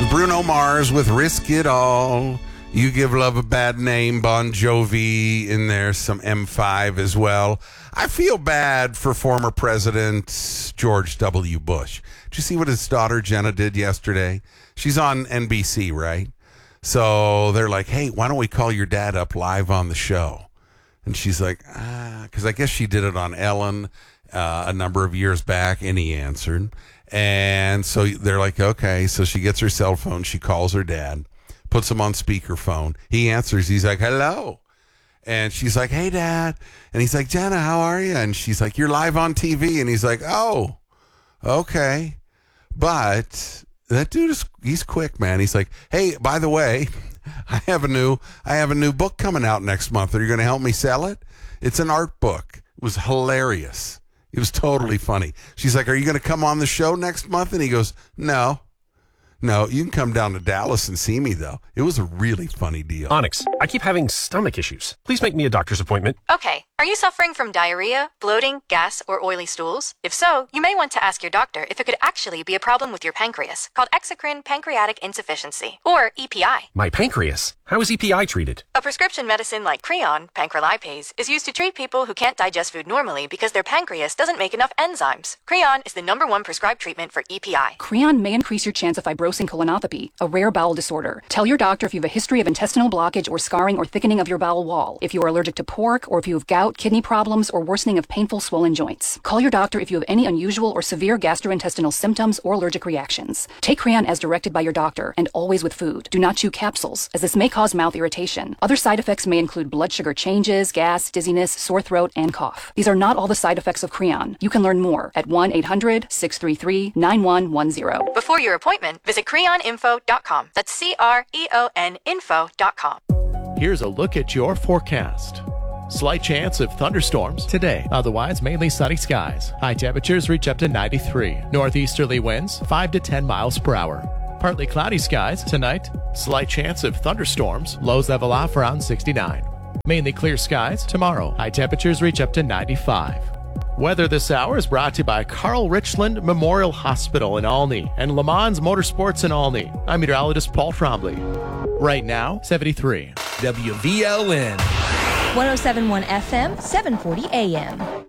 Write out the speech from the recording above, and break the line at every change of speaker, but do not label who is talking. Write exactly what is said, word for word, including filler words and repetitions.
Bruno Mars with Risk It All. You Give Love a Bad Name, Bon Jovi in there, some M five as well. I feel bad for former President George W. Bush. Did you see what his daughter Jenna did yesterday? She's on N B C, right? So they're like, hey, why don't we call your dad up live on the show? And she's like, ah, because I guess she did it on Ellen uh, a number of years back, and he answered. And so they're like, okay. So she gets her cell phone. She calls her dad, puts him on speakerphone. He answers. He's like, hello. And she's like, hey, Dad. And he's like, Jenna, how are you? And she's like, you're live on T V. And he's like, oh, okay. But that dude is, he's quick, man. He's like, hey, by the way, I have a new, I have a new book coming out next month. Are you going to help me sell it? It's an art book. It was hilarious. It was totally funny. She's like, are you going to come on the show next month? And he goes, no. No, you can come down to Dallas and see me, though. It was a really funny deal.
Onyx, I keep having stomach issues. Please make me a doctor's appointment.
Okay. Are you suffering from diarrhea, bloating, gas, or oily stools? If so, you may want to ask your doctor if it could actually be a problem with your pancreas, called exocrine pancreatic insufficiency, or E P I.
My pancreas? How is E P I treated?
A prescription medicine like Creon, pancrelipase, is used to treat people who can't digest food normally because their pancreas doesn't make enough enzymes. Creon is the number one prescribed treatment for E P I.
Creon may increase your chance of fibrosing colonopathy, a rare bowel disorder. Tell your doctor if you have a history of intestinal blockage or scarring or thickening of your bowel wall, if you are allergic to pork, or if you have gout, kidney problems, or worsening of painful swollen joints. Call your doctor if you have any unusual or severe gastrointestinal symptoms or allergic reactions. Take Creon as directed by your doctor, and always with food. Do not chew capsules, as this may cause mouth irritation. Other side effects may include blood sugar changes, gas, dizziness, sore throat, and cough. These are not all the side effects of Creon. You can learn more at one eight hundred, six three three, nine one one zero.
Before your appointment, visit creon info dot com. That's C R E O N info dot com.
Here's a look at your forecast. Slight chance of thunderstorms today. Otherwise, mainly sunny skies. High temperatures reach up to ninety-three. Northeasterly winds, five to ten miles per hour. Partly cloudy skies tonight. Slight chance of thunderstorms. Lows level off around sixty-nine. Mainly clear skies tomorrow. High temperatures reach up to ninety-five. Weather this hour is brought to you by Carl Richland Memorial Hospital in Olney and Le Mans Motorsports in Olney. I'm meteorologist Paul Trombley. Right now, seventy-three.
W V L N.
one oh seven point one F M, seven forty A M.